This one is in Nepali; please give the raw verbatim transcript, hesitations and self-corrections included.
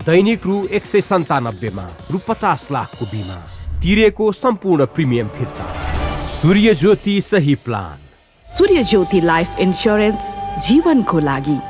दैनिक रु एक सय सन्तानब्बेमा रु पचास लाखको बिमा तिरेको सम्पूर्ण प्रिमियम फिर्ता। सूर्य ज्योति सही प्लान। सूर्य ज्योति लाइफ इन्स्योरेन्स जीवनको लागि।